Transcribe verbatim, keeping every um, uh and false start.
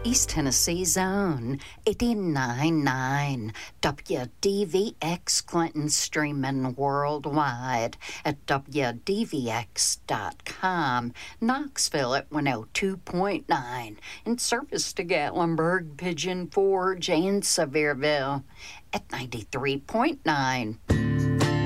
East Tennessee's own eighty-nine point nine W D V X Clinton, streaming worldwide at W D V X dot com. Knoxville at one oh two point nine. In service to Gatlinburg, Pigeon Forge, and Sevierville at ninety-three point nine.